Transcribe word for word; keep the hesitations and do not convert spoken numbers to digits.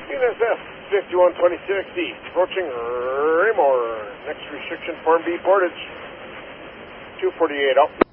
N S F fifty-one twenty-six east, approaching Raymore. Next restriction, Form B portage. two forty-eight out.